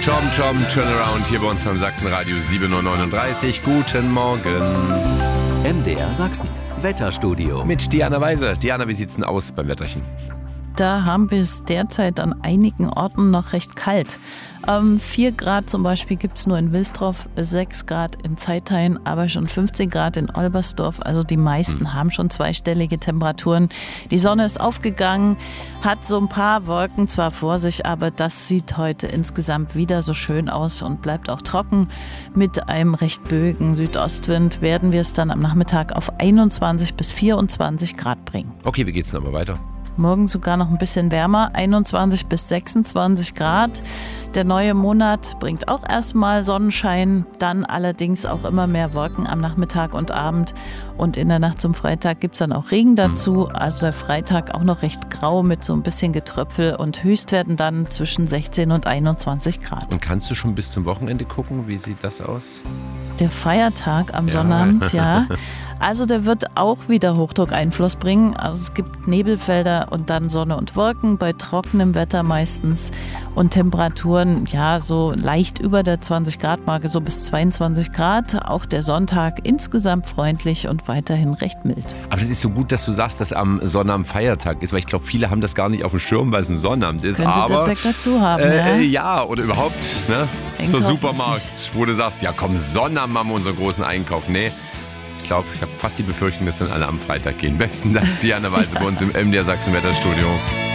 Turnaround hier bei uns beim Sachsenradio 7.39 Uhr. Guten Morgen. MDR Sachsen, Wetterstudio. Mit Diana Weise. Diana, wie sieht's denn aus beim Wetterchen? Da haben wir es derzeit an einigen Orten noch recht kalt. 4 Grad zum Beispiel gibt es nur in Wilsdorf, 6 Grad in Zeithain, aber schon 15 Grad in Olbersdorf. Also die meisten haben schon zweistellige Temperaturen. Die Sonne ist aufgegangen, hat so ein paar Wolken zwar vor sich, aber das sieht heute insgesamt wieder so schön aus und bleibt auch trocken. Mit einem recht böigen Südostwind werden wir es dann am Nachmittag auf 21 bis 24 Grad bringen. Okay, wie geht's denn aber weiter? Morgen sogar noch ein bisschen wärmer, 21 bis 26 Grad. Der neue Monat bringt auch erstmal Sonnenschein, dann allerdings auch immer mehr Wolken am Nachmittag und Abend. Und in der Nacht zum Freitag gibt es dann auch Regen dazu. Also der Freitag auch noch recht grau mit so ein bisschen Getröpfel und Höchstwerten dann zwischen 16 und 21 Grad. Und kannst du schon bis zum Wochenende gucken? Wie sieht das aus? Der Feiertag am Sonnabend, ja. Also der wird auch wieder Hochdruckeinfluss bringen. Also es gibt Nebelfelder und dann Sonne und Wolken bei trockenem Wetter meistens und Temperaturen, ja, so leicht über der 20-Grad-Marke, so bis 22 Grad. Auch der Sonntag insgesamt freundlich und weiterhin recht mild. Aber es ist so gut, dass du sagst, dass am Sonnabend Feiertag ist, weil ich glaube, viele haben das gar nicht auf dem Schirm, weil es ein Sonnabend ist. Könnte aber der Bäcker zu haben, ja, oder überhaupt, ne? So Einkaufen Supermarkt, wo du sagst, ja komm, Sonnabend machen wir unseren großen Einkauf. Nee. Ich glaube, ich habe fast die Befürchtung, dass dann alle am Freitag gehen. Besten Dank, Diana Weise, bei uns im MDR Sachsen Wetterstudio.